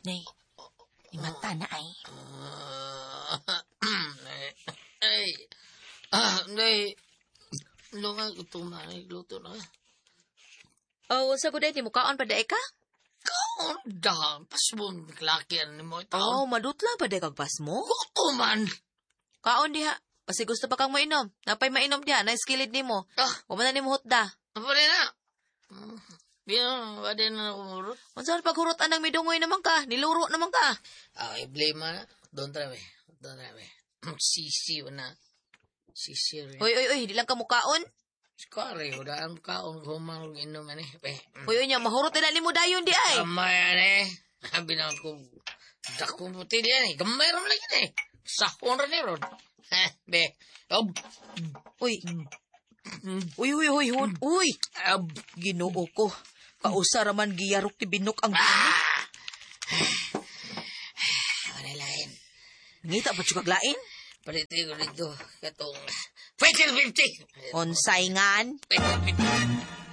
Nay, imata na ay. Nay, lunga ko tumanay, luto na. Oh, sa guday, di mo kaon pa dae ka? Kaon da, pasbon, klakian ni mo ito. Oh, madutla pa dae kag pas mo? Luto man. Kaon diha. Kasi gusto pa kang mainom. Napay mainom diha, na-skilled ni mo. Huwag na ni mo hutda. Apa rin na? Biyan, wala na ako murot. Unsa pag hurutan ng midungoy naman ka? Niluro naman ka. I-blame na. Don't try me. Sisi na. Sisi rin. Uy, di lang ka mukaon. Skari, wala ang kaon humang inom ani. Uy, nya mahurot na ni mo dayon di ay. Gamay ani. Sabi na ako, dakong puti diyan eh. Gamay rin lagi na eh. Sahon rin eh ron. Be. Uy. Uy. Ginoo ko. Kausa raman giyarok ti binok ang gani. Wala lain. Ngita pa tsukag lain? Paliti ko dito. Katong 50-50. Onsaingan. 50-50.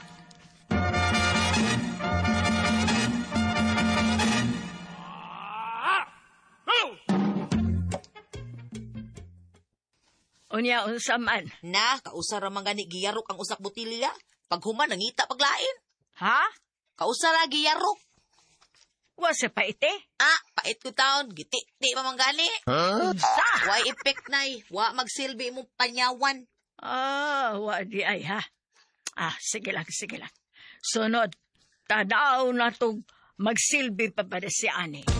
Unya, unsa man? Na, kausa raman gani giyarok ang usak botilya. Pag human, nangita pag lain. Ha? Kausa ra giyarok. Wa sa paite? Pait ko taon. Giti pa man gani. Unsa? Why effect nay? Wa magsilbi mo panyawan. Wa di ay ha. Sige lang. Sunod, tanaw na tong magsilbi pa ba si ani.